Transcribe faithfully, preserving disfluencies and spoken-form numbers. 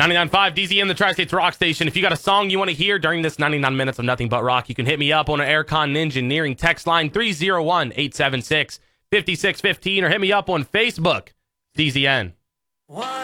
ninety-nine point five D Z M, the Tri-States Rock Station. If you got a song you want to hear during this ninety-nine minutes of nothing but rock, you can hit me up on an Aircon Engineering text line three oh one, eight seven six, five six one five or hit me up on Facebook, D Z N.